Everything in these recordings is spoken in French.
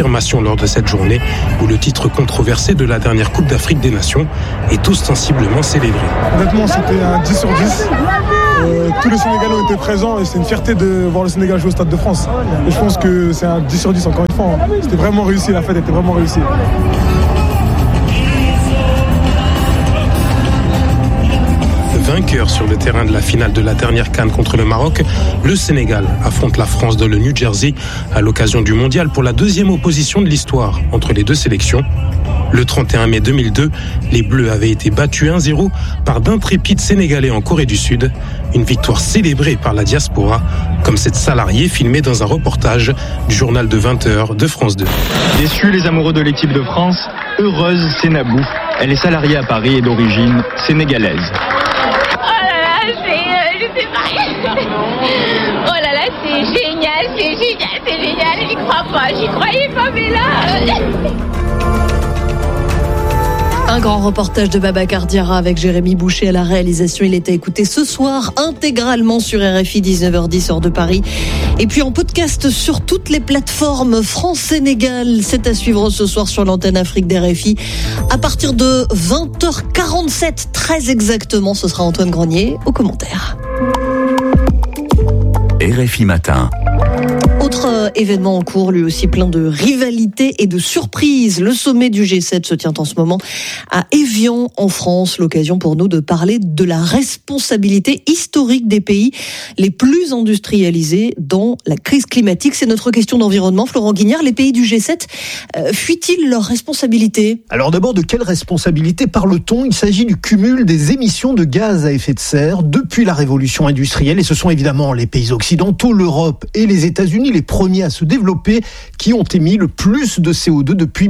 confirmation lors de cette journée où le titre controversé de la dernière Coupe d'Afrique des Nations est ostensiblement célébré. Honnêtement, c'était un 10 sur 10. Tous les Sénégalais ont été présents et c'est une fierté de voir le Sénégal jouer au Stade de France. Et je pense que c'est un 10 sur 10 encore une fois. C'était vraiment réussi, la fête était vraiment réussie. Vainqueur sur le terrain de la finale de la dernière CAN contre le Maroc, le Sénégal affronte la France dans le New Jersey à l'occasion du mondial pour la deuxième opposition de l'histoire entre les deux sélections. Le 31 mai 2002, les Bleus avaient été battus 1-0 par d'intrépides Sénégalais en Corée du Sud. Une victoire célébrée par la diaspora, comme cette salariée filmée dans un reportage du journal de 20h de France 2. Déçus les amoureux de l'équipe de France, heureuse c'est Nabou. Elle est salariée à Paris et d'origine sénégalaise. Oh là là, c'est génial, j'y crois pas, j'y croyais pas, mais là... Un grand reportage de Babacar Diarra avec Jérémy Boucher à la réalisation. Il est à écouter ce soir intégralement sur RFI 19h10 heure de Paris. Et puis en podcast sur toutes les plateformes France-Sénégal. C'est à suivre ce soir sur l'antenne Afrique d'RFI. À partir de 20h47, très exactement, ce sera Antoine Grenier aux commentaires. RFI Matin. Autre événement en cours, lui aussi plein de rivalité et de surprises. Le sommet du G7 se tient en ce moment à Évian, en France. L'occasion pour nous de parler de la responsabilité historique des pays les plus industrialisés dans la crise climatique. C'est notre question d'environnement. Florent Guignard, les pays du G7 fuient-ils leurs responsabilités ? Alors d'abord, de quelle responsabilité parle-t-on ? Il s'agit du cumul des émissions de gaz à effet de serre depuis la révolution industrielle. Et ce sont évidemment les pays occidentaux, l'Europe et les États-Unis, les premiers à se développer, qui ont émis le plus de CO2 depuis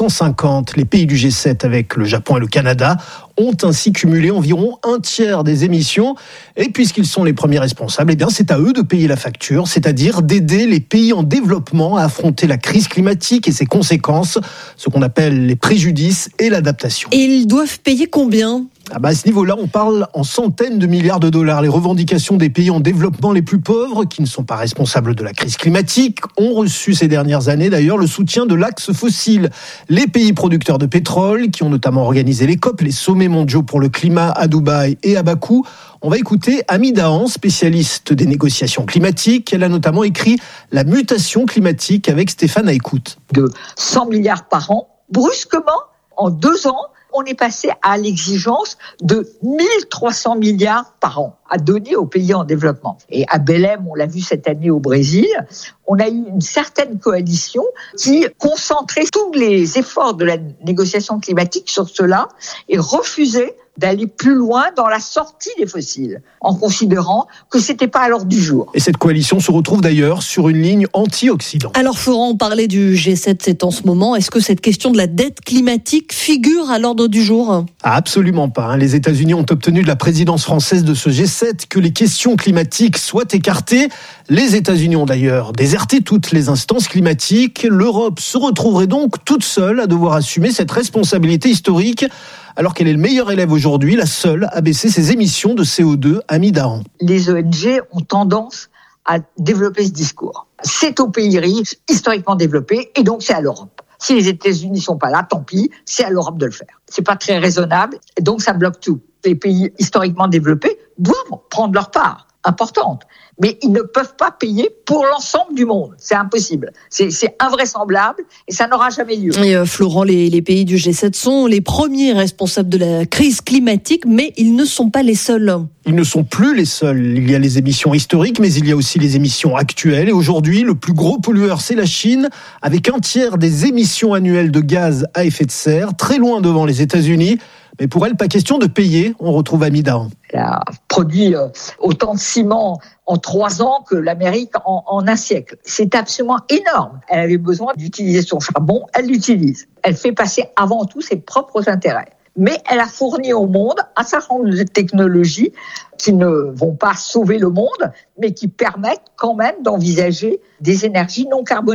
1850. Les pays du G7, avec le Japon et le Canada, ont ainsi cumulé environ un tiers des émissions. Et puisqu'ils sont les premiers responsables, eh bien c'est à eux de payer la facture, c'est-à-dire d'aider les pays en développement à affronter la crise climatique et ses conséquences, ce qu'on appelle les préjudices et l'adaptation. Et ils doivent payer combien ? À ce niveau-là, on parle en centaines de milliards de dollars. Les revendications des pays en développement les plus pauvres, qui ne sont pas responsables de la crise climatique, ont reçu ces dernières années d'ailleurs le soutien de l'axe fossile. Les pays producteurs de pétrole, qui ont notamment organisé les COP, les sommets mondiaux pour le climat à Dubaï et à Bakou. On va écouter Ami Dahan, spécialiste des négociations climatiques. Elle a notamment écrit La mutation climatique avec Stéphane Aïkout. De 100 milliards par an, brusquement, en 2 ans, on est passé à l'exigence de 1300 milliards par an à donner aux pays en développement. Et à Belém, on l'a vu cette année au Brésil, on a eu une certaine coalition qui concentrait tous les efforts de la négociation climatique sur cela et refusait d'aller plus loin dans la sortie des fossiles, en considérant que c'était pas à l'ordre du jour. Et cette coalition se retrouve d'ailleurs sur une ligne anti-Occident. Alors Florent, on parlait du G7, c'est en ce moment. Est-ce que cette question de la dette climatique figure à l'ordre du jour ? Absolument pas. Les États-Unis ont obtenu de la présidence française de ce G7 que les questions climatiques soient écartées. Les États-Unis ont d'ailleurs déserté toutes les instances climatiques. L'Europe se retrouverait donc toute seule à devoir assumer cette responsabilité historique, alors qu'elle est le meilleur élève aujourd'hui, la seule à baisser ses émissions de CO2, Ami Dahan. Les ONG ont tendance à développer ce discours. C'est aux pays riches, historiquement développés, et donc c'est à l'Europe. Si les États-Unis ne sont pas là, tant pis, c'est à l'Europe de le faire. C'est pas très raisonnable, et donc ça bloque tout. Les pays historiquement développés doivent prendre leur part importante, mais ils ne peuvent pas payer pour l'ensemble du monde. C'est impossible. C'est invraisemblable et ça n'aura jamais lieu. Et Florent, les pays du G7 sont les premiers responsables de la crise climatique, mais ils ne sont pas les seuls. Ils ne sont plus les seuls. Il y a les émissions historiques, mais il y a aussi les émissions actuelles. Et aujourd'hui, le plus gros pollueur, c'est la Chine, avec un tiers des émissions annuelles de gaz à effet de serre, très loin devant les États-Unis. Mais pour elle, pas question de payer. On retrouve Ami Dahan. Elle a produit autant de ciment en 3 ans que l'Amérique en un siècle. C'est absolument énorme. Elle avait besoin d'utiliser son charbon, elle l'utilise. Elle fait passer avant tout ses propres intérêts. Mais elle a fourni au monde un certain nombre de technologies qui ne vont pas sauver le monde, mais qui permettent quand même d'envisager des énergies non carbonées.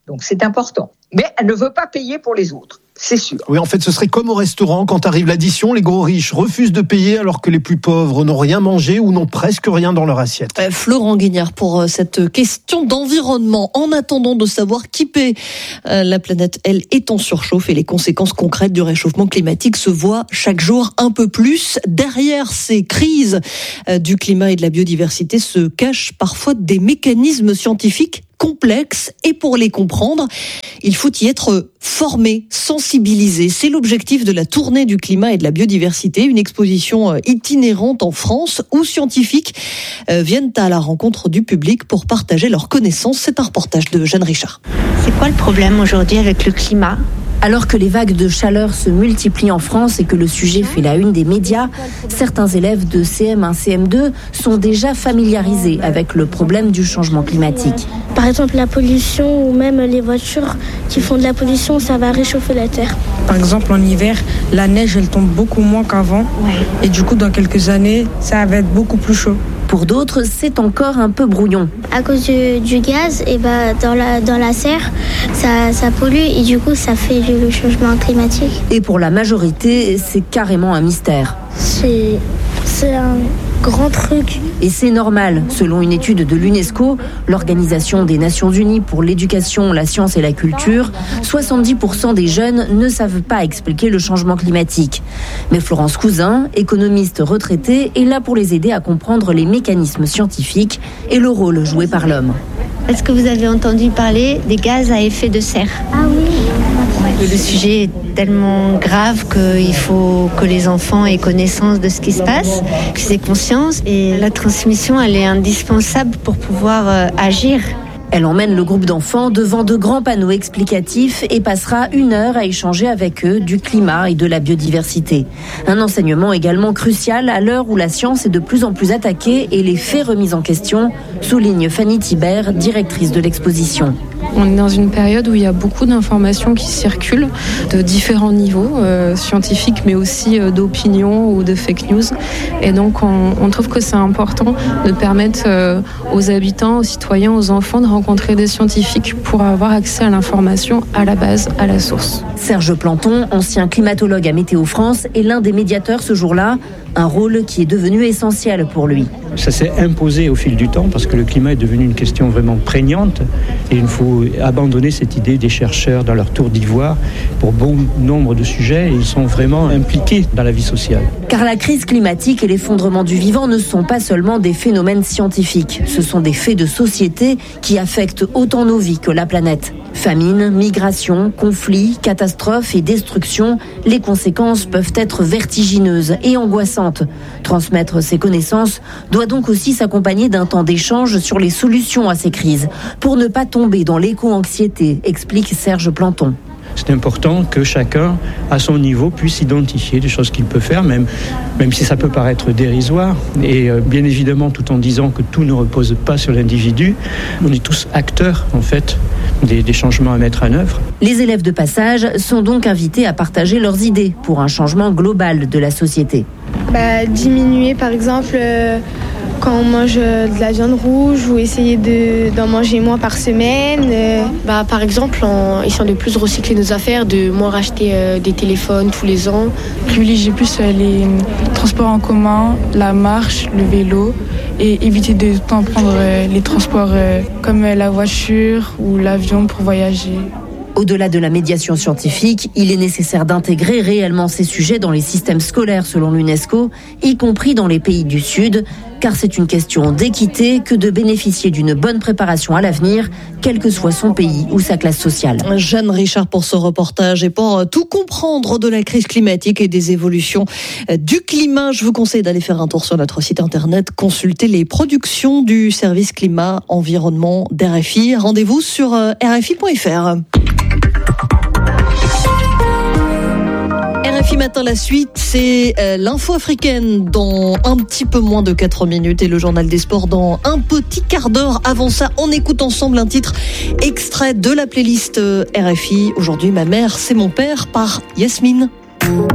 Donc c'est important. Mais elle ne veut pas payer pour les autres, c'est sûr. Oui, en fait, ce serait comme au restaurant. Quand arrive l'addition, les gros riches refusent de payer alors que les plus pauvres n'ont rien mangé ou n'ont presque rien dans leur assiette. Florent Guignard pour cette question d'environnement. En attendant de savoir qui paie, la planète, elle, est en surchauffe et les conséquences concrètes du réchauffement climatique se voient chaque jour un peu plus. Derrière ces crises du climat et de la biodiversité se cachent parfois des mécanismes scientifiques complexes, et pour les comprendre, il faut y être formé, sensibilisé. C'est l'objectif de la tournée du climat et de la biodiversité, une exposition itinérante en France où scientifiques viennent à la rencontre du public pour partager leurs connaissances. C'est un reportage de Jeanne Richard. C'est quoi le problème aujourd'hui avec le climat ? Alors que les vagues de chaleur se multiplient en France et que le sujet fait la une des médias, certains élèves de CM1, CM2 sont déjà familiarisés avec le problème du changement climatique. Par exemple, la pollution ou même les voitures qui font de la pollution, ça va réchauffer la terre. Par exemple, en hiver, la neige, elle tombe beaucoup moins qu'avant. Et du coup, dans quelques années, ça va être beaucoup plus chaud. Pour d'autres, c'est encore un peu brouillon. À cause du gaz, et dans la serre, ça pollue et du coup, ça fait le changement climatique. Et pour la majorité, c'est carrément un mystère. C'est un grand truc. Et c'est normal. Selon une étude de l'UNESCO, l'Organisation des Nations Unies pour l'éducation, la science et la culture, 70% des jeunes ne savent pas expliquer le changement climatique. Mais Florence Cousin, économiste retraitée, est là pour les aider à comprendre les mécanismes scientifiques et le rôle joué par l'homme. Est-ce que vous avez entendu parler des gaz à effet de serre ? Ah oui. Le sujet est tellement grave qu'il faut que les enfants aient connaissance de ce qui se passe, qu'ils aient conscience. Et la transmission, elle est indispensable pour pouvoir agir. Elle emmène le groupe d'enfants devant de grands panneaux explicatifs et passera 1 heure à échanger avec eux du climat et de la biodiversité. Un enseignement également crucial à l'heure où la science est de plus en plus attaquée et les faits remis en question, souligne Fanny Thibert, directrice de l'exposition. On est dans une période où il y a beaucoup d'informations qui circulent de différents niveaux, scientifiques mais aussi d'opinion ou de fake news. Et donc on trouve que c'est important de permettre aux habitants, aux citoyens, aux enfants de rencontrer des scientifiques pour avoir accès à l'information à la base, à la source. Serge Planton, ancien climatologue à Météo France, est l'un des médiateurs ce jour-là, un rôle qui est devenu essentiel pour lui. Ça s'est imposé au fil du temps parce que le climat est devenu une question vraiment prégnante et il faut abandonner cette idée des chercheurs dans leur tour d'ivoire pour bon nombre de sujets et ils sont vraiment impliqués dans la vie sociale. Car la crise climatique et l'effondrement du vivant ne sont pas seulement des phénomènes scientifiques, ce sont des faits de société qui affectent autant nos vies que la planète. Famine, migration, conflits, catastrophes et destruction, les conséquences peuvent être vertigineuses et angoissantes. Transmettre ces connaissances doit donc aussi s'accompagner d'un temps d'échange sur les solutions à ces crises, pour ne pas tomber dans l'éco-anxiété, explique Serge Planton. C'est important que chacun, à son niveau, puisse identifier des choses qu'il peut faire, même si ça peut paraître dérisoire. Et bien évidemment, tout en disant que tout ne repose pas sur l'individu, on est tous acteurs, en fait, des changements à mettre en œuvre. Les élèves de passage sont donc invités à partager leurs idées pour un changement global de la société. Diminuer, par exemple, quand on mange de la viande rouge ou essayer d'en manger moins par semaine. Par exemple, en essayant de plus recycler nos affaires, de moins racheter des téléphones tous les ans. Privilégier plus les transports en commun, la marche, le vélo et éviter de tout le temps prendre les transports comme la voiture ou l'avion pour voyager. Au-delà de la médiation scientifique, il est nécessaire d'intégrer réellement ces sujets dans les systèmes scolaires selon l'UNESCO, y compris dans les pays du Sud, car c'est une question d'équité que de bénéficier d'une bonne préparation à l'avenir, quel que soit son pays ou sa classe sociale. Jeanne Richard pour ce reportage et pour tout comprendre de la crise climatique et des évolutions du climat. Je vous conseille d'aller faire un tour sur notre site internet, consulter les productions du service climat environnement d'RFI. Rendez-vous sur rfi.fr. RFI Matin, la suite, c'est l'info africaine dans un petit peu moins de 4 minutes et le journal des sports dans un petit quart d'heure. Avant ça, on écoute ensemble un titre extrait de la playlist RFI. Aujourd'hui, Ma mère, c'est mon père par Yasmine.